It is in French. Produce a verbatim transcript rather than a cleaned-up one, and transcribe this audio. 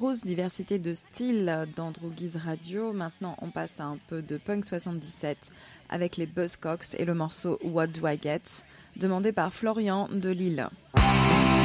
grosse diversité de styles dans Droogies Radio. Maintenant, on passe à un peu de punk soixante-dix-sept avec les Buzzcocks et le morceau What Do I Get, demandé par Florian de Lille.